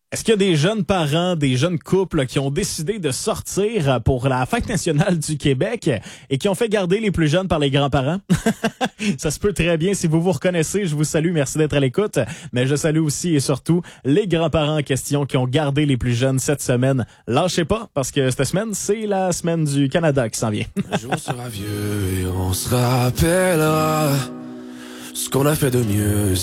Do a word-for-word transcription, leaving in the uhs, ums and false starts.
Est-ce qu'il y a des jeunes parents, des jeunes couples qui ont décidé de sortir pour la Fête nationale du Québec et qui ont fait garder les plus jeunes par les grands-parents? Ça se peut très bien. Si vous vous reconnaissez, je vous salue. Merci d'être à l'écoute. Mais je salue aussi et surtout les grands-parents en question qui ont gardé les plus jeunes cette semaine. Lâchez pas, parce que cette semaine, c'est la semaine du Canada qui s'en vient. Un jour on sera vieux et on se rappellera ce qu'on a fait de mieux.